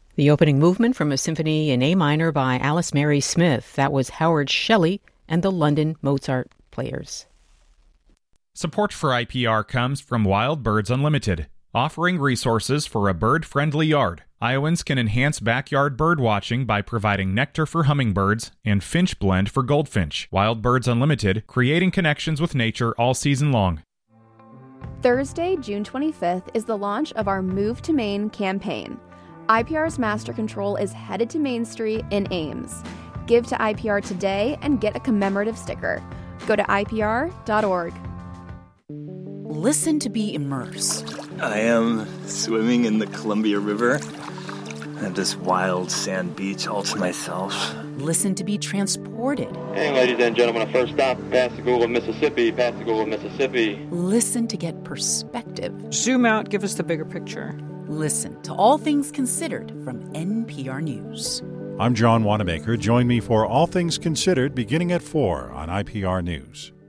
The opening movement from a symphony in A minor by Alice Mary Smith. That was Howard Shelley and the London Mozart Players. Support for IPR comes from Wild Birds Unlimited, offering resources for a bird-friendly yard. Iowans can enhance backyard bird watching by providing nectar for hummingbirds and finch blend for goldfinch. Wild Birds Unlimited, creating connections with nature all season long. Thursday, June 25th, is the launch of our Move to Maine campaign. IPR's Master Control is headed to Main Street in Ames. Give to IPR today and get a commemorative sticker. Go to IPR.org. Listen to be immersed. I am swimming in the Columbia River. I have this wild sand beach all to myself. Listen to be transported. Hey, ladies and gentlemen, our first stop, Pascagoula, Mississippi. Pascagoula, Mississippi. Listen to get perspective. Zoom out, give us the bigger picture. Listen to All Things Considered from NPR News. I'm John Wanamaker. Join me for All Things Considered beginning at 4 on IPR News.